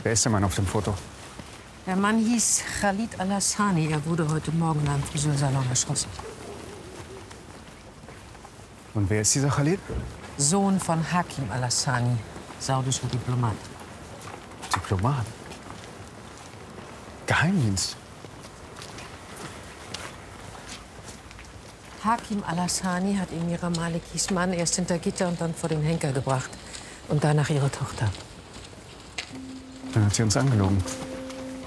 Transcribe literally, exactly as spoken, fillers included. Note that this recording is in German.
Wer ist der Mann auf dem Foto? Der Mann hieß Khalid Al-Hassani. Er wurde heute Morgen in einem Friseursalon erschossen. Und wer ist dieser Khalid? Sohn von Hakim Al-Hassani, saudischer Diplomat. Diplomat? Geheimdienst? Hakim Al-Hassani hat Emira Malikis Mann erst hinter Gitter und dann vor den Henker gebracht. Und danach ihre Tochter. Dann hat sie uns angelogen.